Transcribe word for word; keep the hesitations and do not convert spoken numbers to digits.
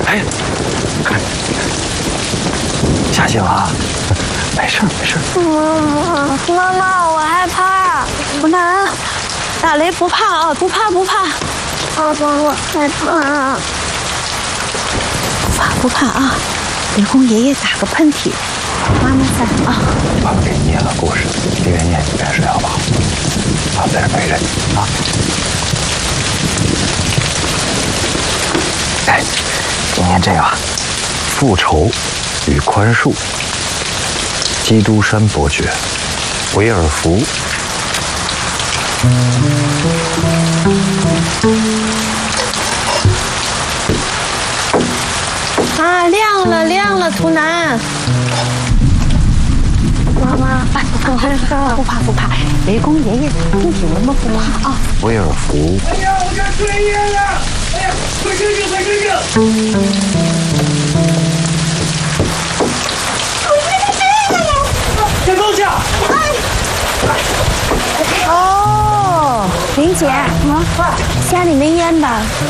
哎，看，下去了啊，没事没事。 妈妈，妈妈，我害怕。 图南，打雷不怕啊，不怕不怕。 爸爸，我害怕。 不怕不怕啊，雷公爷爷打个喷嚏，妈妈在啊。 爸爸给你念了故事，一边念一边睡好不好？爸爸在这陪着你啊。哎，今天这个复仇与宽恕，基督山伯爵，维尔福。 啊，亮了亮了，图南。 妈妈， 哎，不怕不怕不怕不怕，雷公爷爷打喷嚏我们不怕啊。 维尔福。 哎呀，我这睡夜了！哎呀，快醒醒，快醒醒！先放下！ 哦，林姐，家里没烟吧？